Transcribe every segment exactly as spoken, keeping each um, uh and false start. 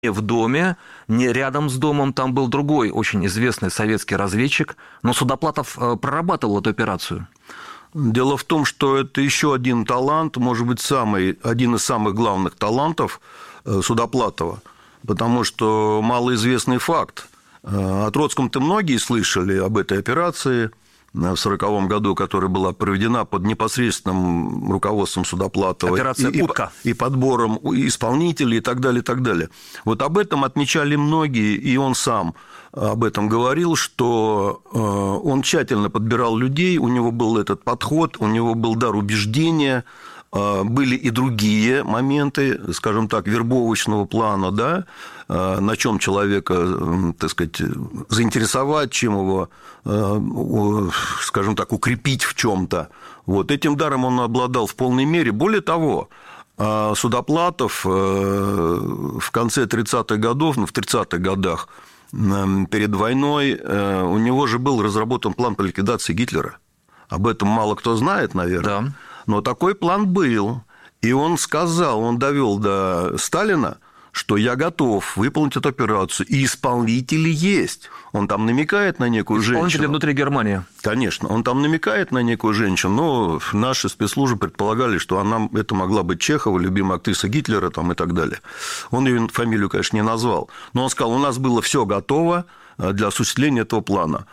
в доме, не рядом с домом, там был другой очень известный советский разведчик, но Судоплатов прорабатывал эту операцию. Дело в том, что это еще один талант, может быть, самый, один из самых главных талантов Судоплатова, потому что малоизвестный факт. О Троцком-то многие слышали об этой операции в сороковом году, которая была проведена под непосредственным руководством Судоплатова. Операция и, «Утка». И, и подбором исполнителей и так далее, и так далее. Вот об этом отмечали многие, и он сам об этом говорил, что он тщательно подбирал людей, у него был этот подход, у него был дар убеждения, были и другие моменты, скажем так, вербовочного плана, да, на чем человека, так сказать, заинтересовать, чем его, скажем так, укрепить в чем-то. Вот этим даром он обладал в полной мере. Более того, Судоплатов в конце тридцатых годов, ну, в тридцатых годах, перед войной, у него же был разработан план по ликвидации Гитлера. Об этом мало кто знает, наверное. Да. Но такой план был. И он сказал, он довел до Сталина, что я готов выполнить эту операцию. И исполнители есть. Он там намекает на некую исполнители женщину. Исполнители внутри Германии. Конечно. Он там намекает на некую женщину. Но наши спецслужбы предполагали, что она, это могла быть Чехова, любимая актриса Гитлера там, и так далее. Он ее фамилию, конечно, не назвал. Но он сказал, у нас было все готово для осуществления этого плана.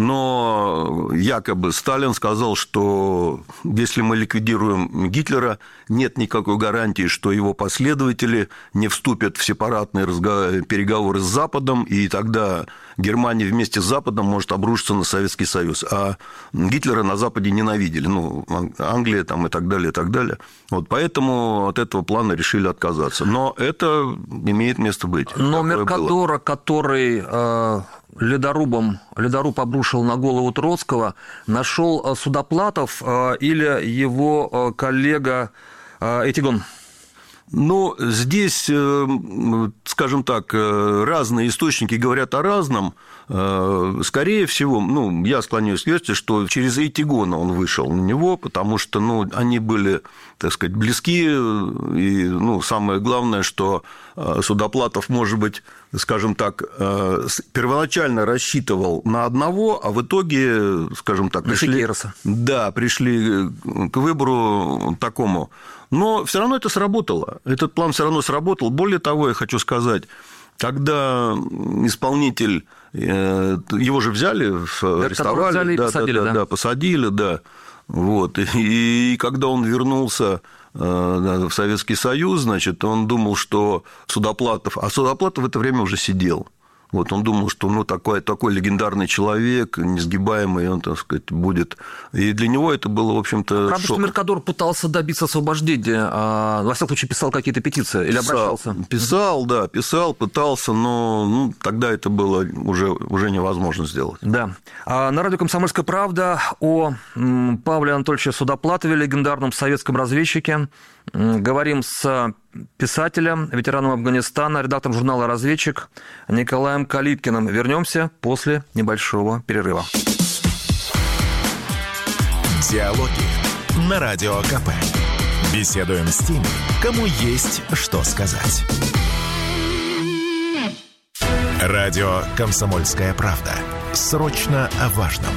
Но якобы Сталин сказал, что если мы ликвидируем Гитлера, нет никакой гарантии, что его последователи не вступят в сепаратные переговоры с Западом, и тогда Германия вместе с Западом может обрушиться на Советский Союз. А Гитлера на Западе ненавидели, ну, Англия там, и так далее, и так далее. Вот поэтому от этого плана решили отказаться. Но это имеет место быть. Но Меркадора, который... Э... Ледорубом, ледоруб обрушил на голову Троцкого, нашел Судоплатов или его коллега Этигон? Ну, здесь, скажем так, разные источники говорят о разном. Скорее всего, ну, я склоняюсь к версии, что через Этигона он вышел на него, потому что, ну, они были, так сказать, близки, и, ну, самое главное, что Судоплатов, может быть, скажем так, первоначально рассчитывал на одного, а в итоге, скажем так, пришли, да, пришли к выбору такому. Но все равно это сработало. Этот план все равно сработал. Более того, я хочу сказать, когда исполнитель, его же взяли, арестовали, взяли и да, посадили, да, да, да, посадили, да. Вот. И когда он вернулся в Советский Союз, значит, он думал, что Судоплатов... А Судоплатов в это время уже сидел. Вот он думал, что ну, такой, такой легендарный человек, несгибаемый, он, так сказать, будет. И для него это было, в общем-то, правда, шок. что Меркадор пытался добиться освобождения, а, во всяком случае, писал какие-то петиции или писал, обращался? Писал, да, писал, пытался, но ну, тогда это было уже, уже невозможно сделать. Да. А на радио «Комсомольская правда» о Павле Анатольевиче Судоплатове, легендарном советском разведчике. Говорим с писателем, ветераном Афганистана, редактором журнала «Разведчик» Николаем Калиткиным. Вернемся после небольшого перерыва. Диалоги на Радио КП. Беседуем с теми, кому есть что сказать. Радио «Комсомольская правда». Срочно о важном.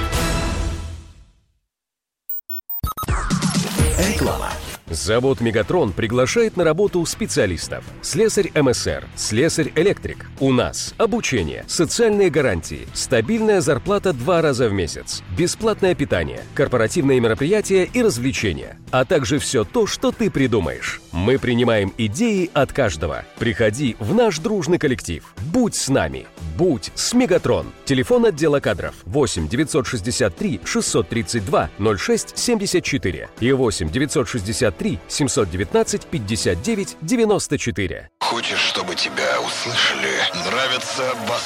Реклама. Завод «Мегатрон» приглашает на работу специалистов. Слесарь эм эс эр, слесарь-электрик. У нас обучение, социальные гарантии, стабильная зарплата два раза в месяц, бесплатное питание, корпоративные мероприятия и развлечения, а также все то, что ты придумаешь. Мы принимаем идеи от каждого. Приходи в наш дружный коллектив. Будь с нами. Будь с «Мегатрон». Телефон отдела кадров восемь девятьсот шестьдесят три шестьсот тридцать два ноль шесть семьдесят четыре и восемь девятьсот шестьдесят три семьсот девятнадцать пятьдесят девять девяносто четыре. Хочешь, чтобы тебя услышали? Нравится бас